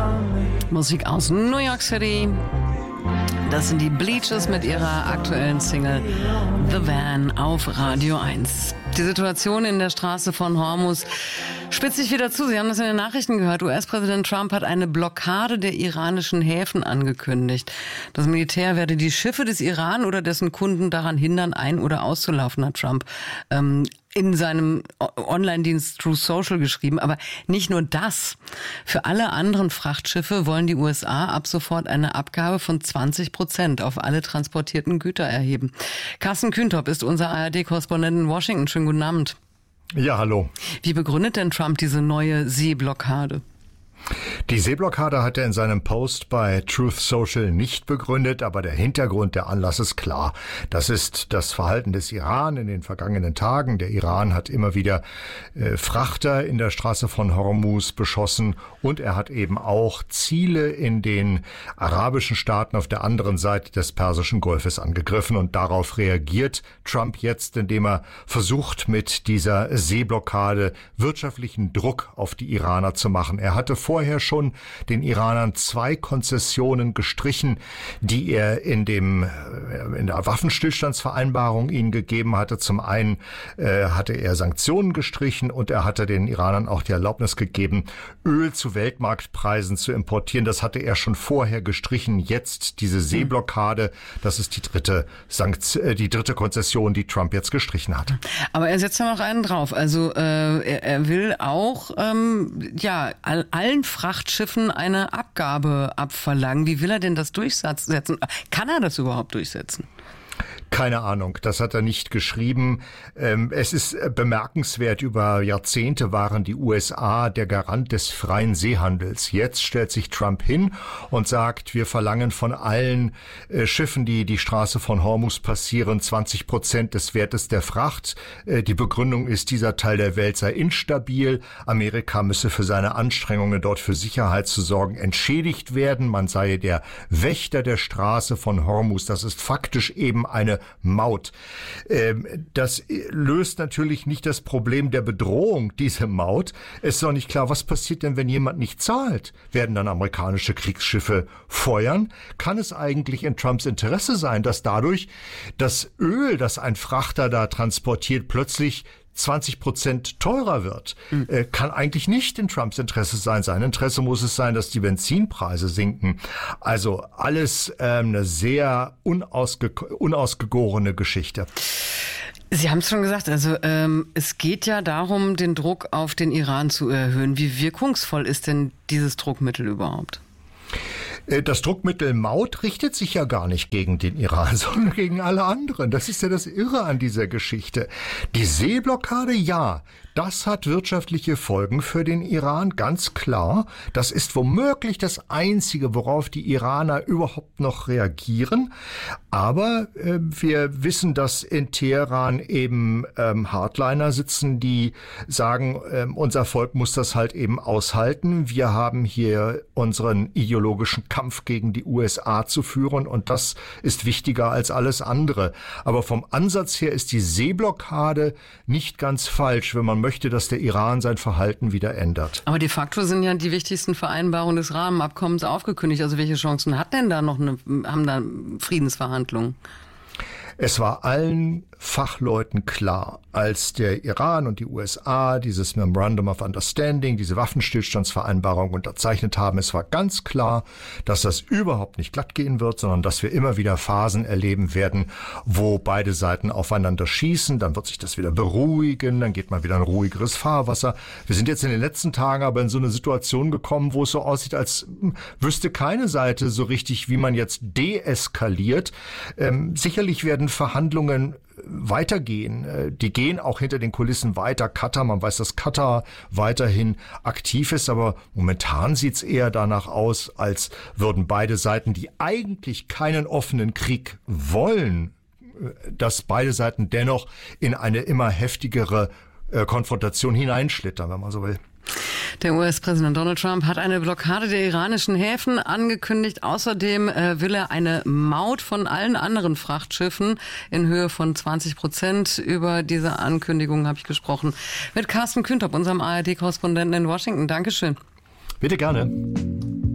Musik aus New York City. Das sind die Bleachers mit ihrer aktuellen Single The Van auf Radio 1. Die Situation in der Straße von Hormuz spitzt sich wieder zu. Sie haben das in den Nachrichten gehört. US-Präsident Trump hat eine Blockade der iranischen Häfen angekündigt. Das Militär werde die Schiffe des Iran oder dessen Kunden daran hindern, ein- oder auszulaufen, hat Trump in seinem Online-Dienst Truth Social geschrieben. Aber nicht nur das. Für alle anderen Frachtschiffe wollen die USA ab sofort eine Abgabe von 20% auf alle transportierten Güter erheben. Carsten Kühntop ist unser ARD-Korrespondent in Washington. Schönen guten Abend. Ja, hallo. Wie begründet denn Trump diese neue Seeblockade? Die Seeblockade hat er in seinem Post bei Truth Social nicht begründet, aber der Hintergrund, der Anlass ist klar. Das ist das Verhalten des Iran in den vergangenen Tagen. Der Iran hat immer wieder Frachter in der Straße von Hormuz beschossen und er hat eben auch Ziele in den arabischen Staaten auf der anderen Seite des Persischen Golfes angegriffen und darauf reagiert Trump jetzt, indem er versucht, mit dieser Seeblockade wirtschaftlichen Druck auf die Iraner zu machen. Er hatte vorher schon den Iranern 2 Konzessionen gestrichen, die er in der Waffenstillstandsvereinbarung ihnen gegeben hatte. Zum einen hatte er Sanktionen gestrichen und er hatte den Iranern auch die Erlaubnis gegeben, Öl zu Weltmarktpreisen zu importieren. Das hatte er schon vorher gestrichen. Jetzt diese Seeblockade, das ist die dritte Konzession, die Trump jetzt gestrichen hat. Aber er setzt ja noch einen drauf. Also er will auch allen Frachtschiffen eine Abgabe abverlangen. Wie will er denn das durchsetzen? Kann er das überhaupt durchsetzen? Keine Ahnung, das hat er nicht geschrieben. Es ist bemerkenswert, über Jahrzehnte waren die USA der Garant des freien Seehandels. Jetzt stellt sich Trump hin und sagt, wir verlangen von allen Schiffen, die die Straße von Hormuz passieren, 20% des Wertes der Fracht. Die Begründung ist, dieser Teil der Welt sei instabil. Amerika müsse für seine Anstrengungen, dort für Sicherheit zu sorgen, entschädigt werden. Man sei der Wächter der Straße von Hormuz. Das ist faktisch eben eine Maut. Das löst natürlich nicht das Problem der Bedrohung, diese Maut. Es ist doch nicht klar, was passiert denn, wenn jemand nicht zahlt? Werden dann amerikanische Kriegsschiffe feuern? Kann es eigentlich in Trumps Interesse sein, dass dadurch das Öl, das ein Frachter da transportiert, plötzlich 20% teurer wird? Kann eigentlich nicht in Trumps Interesse sein. Sein Interesse muss es sein, dass die Benzinpreise sinken. Also alles eine sehr unausgegorene Geschichte. Sie haben es schon gesagt, also es geht ja darum, den Druck auf den Iran zu erhöhen. Wie wirkungsvoll ist denn dieses Druckmittel überhaupt? Das Druckmittel Maut richtet sich ja gar nicht gegen den Iran, sondern gegen alle anderen. Das ist ja das Irre an dieser Geschichte. Die Seeblockade, ja, das hat wirtschaftliche Folgen für den Iran, ganz klar. Das ist womöglich das Einzige, worauf die Iraner überhaupt noch reagieren. Aber wir wissen, dass in Teheran eben Hardliner sitzen, die sagen, unser Volk muss das halt eben aushalten. Wir haben hier unseren ideologischen Kampf gegen die USA zu führen und das ist wichtiger als alles andere. Aber vom Ansatz her ist die Seeblockade nicht ganz falsch, wenn man möchte, dass der Iran sein Verhalten wieder ändert. Aber de facto sind ja die wichtigsten Vereinbarungen des Rahmenabkommens aufgekündigt. Also welche Chancen hat denn da noch haben da Friedensverhandlungen? Es war allen Fachleuten klar, als der Iran und die USA dieses Memorandum of Understanding, diese Waffenstillstandsvereinbarung unterzeichnet haben, es war ganz klar, dass das überhaupt nicht glatt gehen wird, sondern dass wir immer wieder Phasen erleben werden, wo beide Seiten aufeinander schießen, dann wird sich das wieder beruhigen, dann geht man wieder in ruhigeres Fahrwasser. Wir sind jetzt in den letzten Tagen aber in so eine Situation gekommen, wo es so aussieht, als wüsste keine Seite so richtig, wie man jetzt deeskaliert. Sicherlich werden Verhandlungen weitergehen. Die gehen auch hinter den Kulissen weiter. Man weiß, dass Katar weiterhin aktiv ist, aber momentan sieht's eher danach aus, als würden beide Seiten, die eigentlich keinen offenen Krieg wollen, dass beide Seiten dennoch in eine immer heftigere Konfrontation hineinschlittern, wenn man so will. Der US-Präsident Donald Trump hat eine Blockade der iranischen Häfen angekündigt. Außerdem will er eine Maut von allen anderen Frachtschiffen in Höhe von 20%. Über diese Ankündigung habe ich gesprochen mit Carsten Kühntop, unserem ARD-Korrespondenten in Washington. Dankeschön. Bitte gerne.